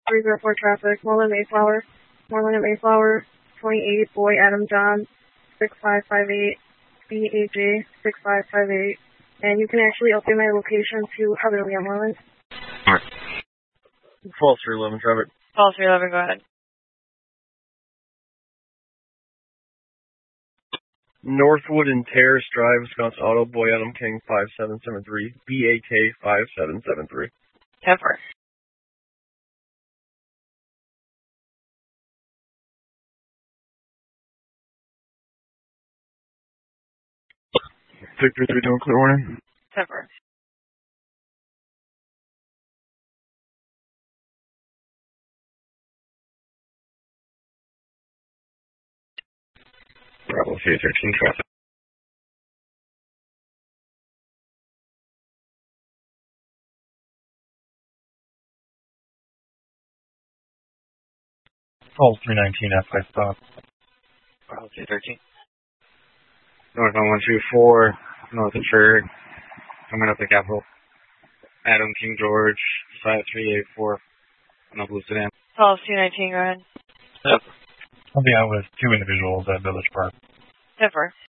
304 traffic, Moreland Mayflower, 28, boy Adam John, 6558, BAJ 6558, and you can actually update my location to Heatherly on Moreland. Alright. False 311 traffic. False 311, go ahead. Northwood and Terrace Drive, Wisconsin Auto, boy Adam King 5773, BAK 5773. 10-4. Victor 3 doing clear warning. 10-4. Bravo 313 traffic. False 319 F5 stop. Bravo 313. North on 124, north of Ferg, coming up the Capitol. Adam King George 5384, on a blue sedan. False 219, go ahead. I'll be out with 2 individuals at Village Park. 10-4.